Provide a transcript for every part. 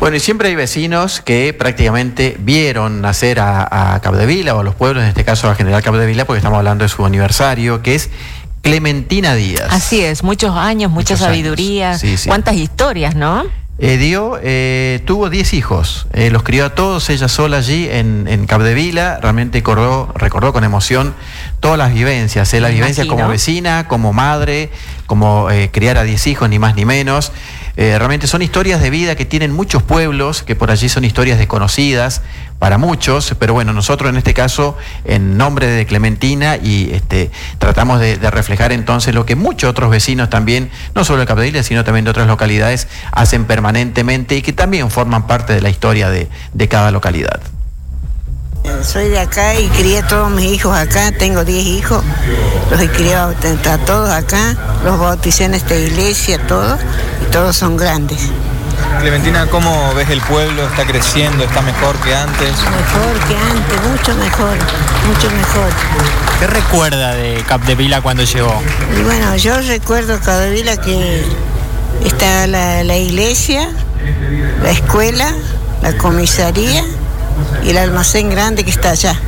Bueno, y siempre hay vecinos que prácticamente vieron nacer a Capdevila o a los pueblos, en este caso a General Capdevila, porque estamos hablando de su aniversario, que es Clementina Díaz. Así es, muchos años, mucha sabiduría, sí, sí. Cuántas historias, ¿no? Tuvo 10 hijos, los crió a todos ella sola allí en Capdevila. Realmente recordó con emoción todas las vivencias, la vivencia como vecina, como madre, como criar a 10 hijos, ni más ni menos. Realmente son historias de vida que tienen muchos pueblos, que por allí son historias desconocidas para muchos, pero bueno, nosotros en este caso, en nombre de Clementina, y tratamos de reflejar entonces lo que muchos otros vecinos también, no solo de Capdevila, sino también de otras localidades, hacen permanentemente y que también forman parte de la historia de cada localidad. Soy de acá y crié a todos mis hijos acá, tengo 10 hijos, los he criado a todos acá, los bauticé en esta iglesia, todos, y todos son grandes. Clementina, ¿cómo ves el pueblo? ¿Está creciendo? ¿Está mejor que antes? Mejor que antes, mucho mejor, mucho mejor. ¿Qué recuerda de Capdevila cuando llegó? Y bueno, yo recuerdo Capdevila que está la iglesia, la escuela, la comisaría y el almacén grande que está allá,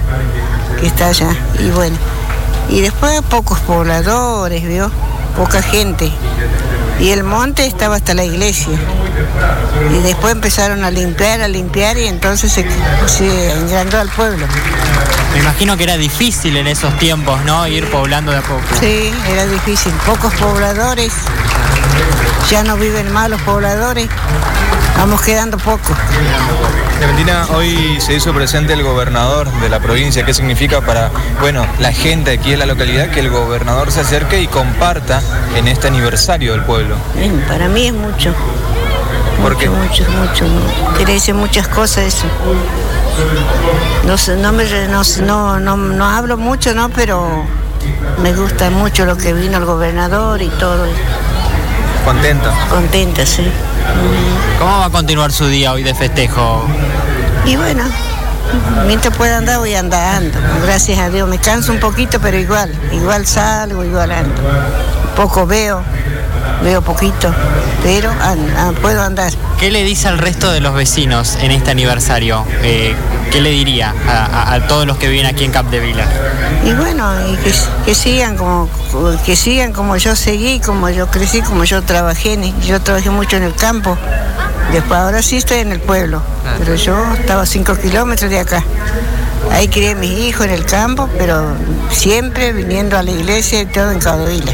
y bueno, y después pocos pobladores, ¿vio? Poca gente, y el monte estaba hasta la iglesia, y después empezaron a limpiar, y entonces se engrandó al pueblo. Me imagino que era difícil en esos tiempos, ¿no? Ir poblando de a poco. Sí, era difícil, pocos pobladores, ya no viven más los pobladores, vamos quedando pocos. Clementina, hoy se hizo presente el gobernador de la provincia. ¿Qué significa para, la gente aquí en la localidad que el gobernador se acerque y comparta en este aniversario del pueblo? Bien, para mí es mucho. ¿Por qué? Mucho. Quiere decir muchas cosas eso. No hablo mucho, ¿no? Pero me gusta mucho lo que vino el gobernador y todo. ¿Contenta? Contenta, sí. ¿Cómo va a continuar su día hoy de festejo? Y bueno, mientras pueda andar voy andando. Gracias a Dios, me canso un poquito, pero igual salgo, igual ando. Poco veo poquito, pero puedo andar. ¿Qué le dice al resto de los vecinos en este aniversario? ¿Qué le diría a todos los que viven aquí en Capdevila? Y bueno, y que sigan como yo seguí, como yo crecí, como yo trabajé. Yo trabajé mucho en el campo. Después ahora sí estoy en el pueblo, pero yo estaba a 5 kilómetros de acá. Ahí crié a mis hijos en el campo, pero siempre viniendo a la iglesia y todo en Capdevila.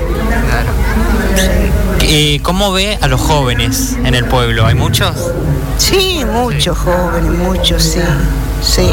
¿Cómo ve a los jóvenes en el pueblo? ¿Hay muchos? Sí, muchos jóvenes, muchos, sí.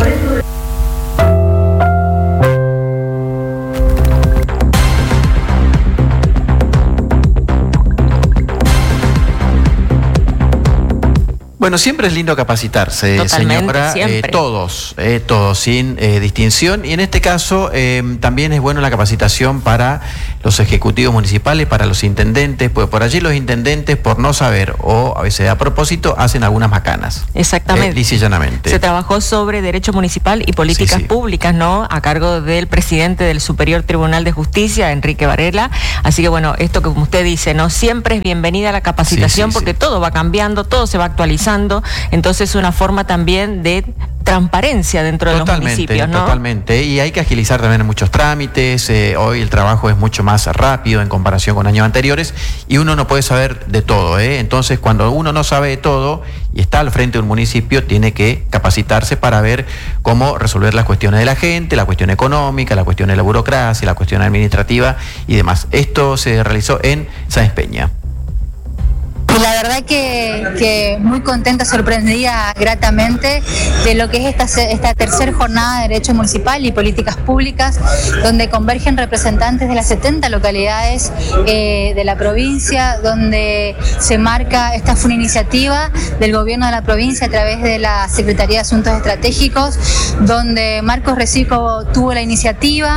Bueno, siempre es lindo capacitarse, señora, todos, sin distinción. Y en este caso también es bueno la capacitación para los ejecutivos municipales, para los intendentes, pues por allí los intendentes, por no saber o a veces a propósito, hacen algunas macanas. Exactamente. Lisa y llanamente. Se trabajó sobre derecho municipal y políticas públicas, ¿no? A cargo del presidente del Superior Tribunal de Justicia, Enrique Varela. Así que bueno, esto que como usted dice, ¿no? Siempre es bienvenida la capacitación porque todo va cambiando, todo se va actualizando. Entonces una forma también de transparencia dentro de los municipios, ¿no? Totalmente, y hay que agilizar también muchos trámites. Hoy el trabajo es mucho más rápido en comparación con años anteriores y uno no puede saber de todo, Entonces cuando uno no sabe de todo y está al frente de un municipio, tiene que capacitarse para ver cómo resolver las cuestiones de la gente, la cuestión económica, la cuestión de la burocracia, la cuestión administrativa y demás. Esto se realizó en Sáenz Peña. Y la verdad que muy contenta, sorprendida gratamente de lo que es esta tercera jornada de Derecho Municipal y Políticas Públicas, donde convergen representantes de las 70 localidades de la provincia, donde se marca, esta fue una iniciativa del gobierno de la provincia a través de la Secretaría de Asuntos Estratégicos, donde Marcos Recico tuvo la iniciativa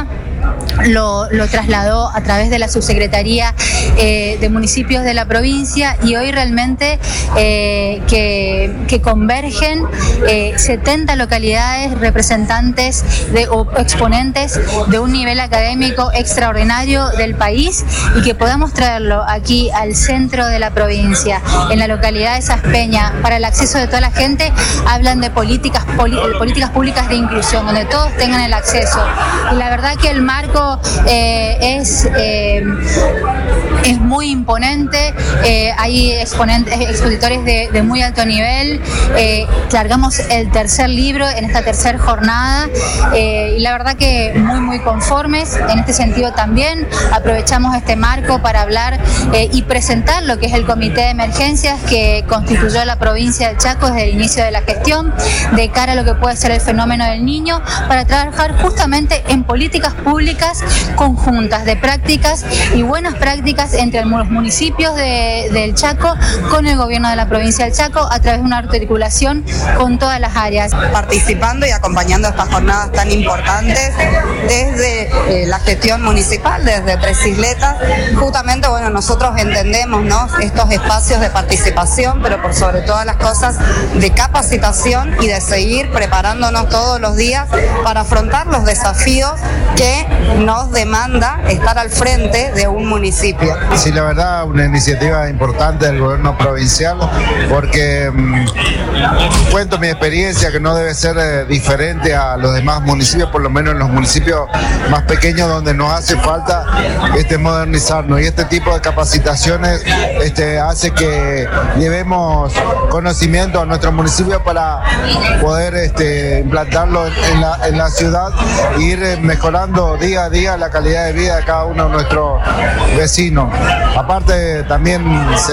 lo trasladó a través de la Subsecretaría de Municipios de la provincia, y hoy realmente que convergen 70 localidades representantes o exponentes de un nivel académico extraordinario del país, y que podamos traerlo aquí al centro de la provincia, en la localidad de Saspeña, para el acceso de toda la gente. Hablan de políticas públicas de inclusión, donde todos tengan el acceso. Y la verdad que el marco es muy imponente. Hay expositores de muy alto nivel. Largamos el tercer libro en esta tercera jornada, y la verdad que muy conformes. En este sentido también aprovechamos este marco para hablar y presentar lo que es el Comité de Emergencias que constituyó la provincia del Chaco desde el inicio de la gestión, de cara a lo que puede ser el fenómeno del niño, para trabajar justamente en políticas públicas conjuntas, de prácticas y buenas prácticas entre los municipios del Chaco con el gobierno de la provincia del Chaco, a través de una articulación con todas las áreas. Participando y acompañando estas jornadas tan importantes desde la gestión municipal, desde Precisletas, justamente, bueno, nosotros entendemos, ¿no?, estos espacios de participación, pero por sobre todas las cosas de capacitación y de seguir preparándonos todos los días para afrontar los desafíos que nos demanda estar al frente de un municipio. Sí, la verdad, una iniciativa importante del gobierno provincial, porque cuento mi experiencia, que no debe ser diferente a los demás municipios, por lo menos en los municipios más pequeños, donde nos hace falta modernizarnos, y este tipo de capacitaciones hace que llevemos conocimiento a nuestro municipio para poder implantarlo en la ciudad e ir mejorando día a día la calidad de vida de cada uno de nuestros vecinos. Aparte, también se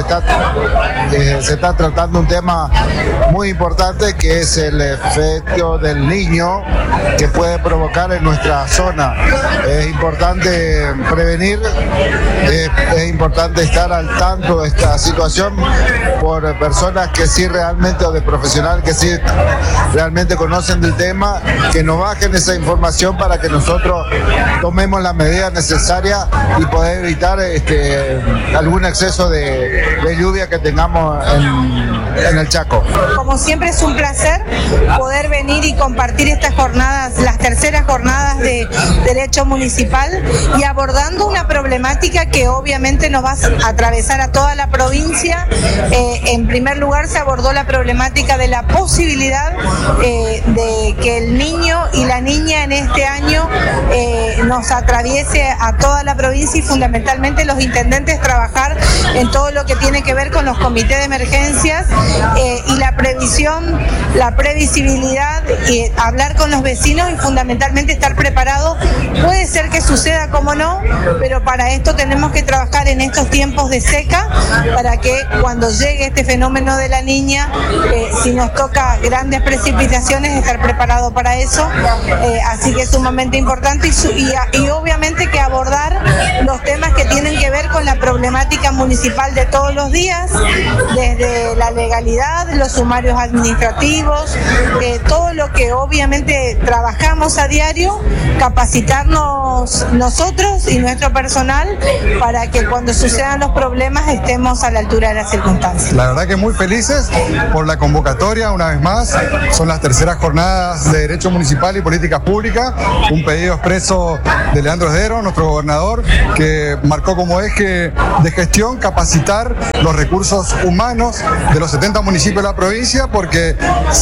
está tratando un tema muy importante, que es el efecto del niño que puede provocar en nuestra zona. Es importante prevenir, es importante estar al tanto de esta situación por personas que sí realmente, o de profesionales que sí realmente conocen del tema, que nos bajen esa información para que nosotros tomemos las medidas necesarias y poder evitar algún exceso de lluvia que tengamos en el Chaco. Como siempre, es un placer poder venir y compartir estas jornadas, las terceras jornadas de Derecho Municipal, y abordando una problemática que obviamente nos va a atravesar a toda la provincia. En primer lugar, se abordó la problemática de la posibilidad de que el niño y la niña en este año nos atraviese a toda la provincia, y fundamentalmente los intendentes trabajar en todo lo que tiene que ver con los comités de emergencias y la previsión, la previsibilidad, y hablar con los vecinos y fundamentalmente estar preparados. Puede ser que suceda, como no, pero para esto tenemos que trabajar en estos tiempos de seca, para que cuando llegue este fenómeno de la niña, si nos toca grandes precipitaciones, estar preparado para eso. Así que es sumamente importante, y obviamente que abordar los temas que tienen que ver con la problemática municipal de todos los días, desde la legalidad, los sumarios administrativos, todo lo que obviamente trabajamos a diario, capacitarnos nosotros y nuestro personal para que cuando sucedan los problemas estemos a la altura de las circunstancias. La verdad que muy felices por la convocatoria, una vez más. Son las terceras jornadas de Derecho Municipal y Políticas Públicas, un pedido expreso de Leandro Esdero, nuestro gobernador, que marcó como eje de gestión capacitar los recursos humanos de los 70 municipios de la provincia, porque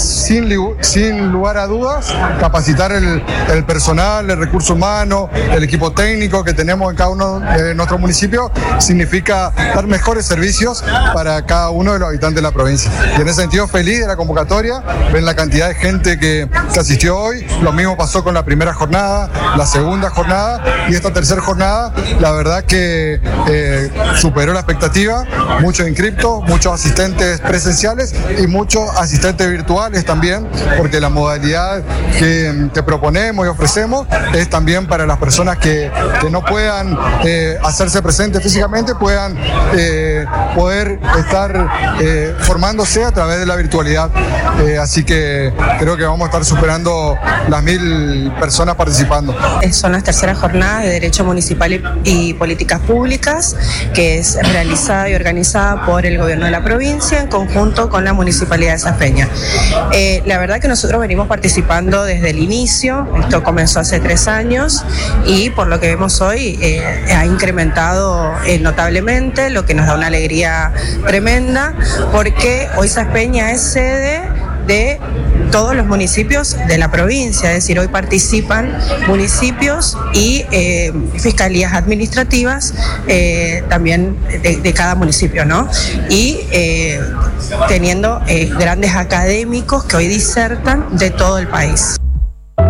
sin lugar a dudas, capacitar el personal, el recurso humano, el equipo técnico que tenemos en cada uno de nuestros municipios, significa dar mejores servicios para cada uno de los habitantes de la provincia. Y en ese sentido, feliz de la convocatoria, ven la cantidad de gente que asistió hoy. Lo mismo pasó con la primera jornada, la segunda jornada y esta tercera jornada. La verdad que superó la expectativa, muchos inscriptos, muchos asistentes presenciales, presenciales y muchos asistentes virtuales también, porque la modalidad que proponemos y ofrecemos es también para las personas que no puedan hacerse presentes físicamente, puedan poder estar formándose a través de la virtualidad. Así que creo que vamos a estar superando las 1000 personas participando. Son las terceras jornadas de Derecho Municipal y Políticas Públicas, que es realizada y organizada por el gobierno de la provincia en conjunto con la Municipalidad de Safeña. La verdad que nosotros venimos participando desde el inicio, esto comenzó hace 3 años y por lo que vemos hoy ha incrementado notablemente, lo que nos da una alegría tremenda, porque hoy Safeña es sede de todos los municipios de la provincia, es decir, hoy participan municipios y fiscalías administrativas también de cada municipio, ¿no? Y teniendo grandes académicos que hoy disertan de todo el país.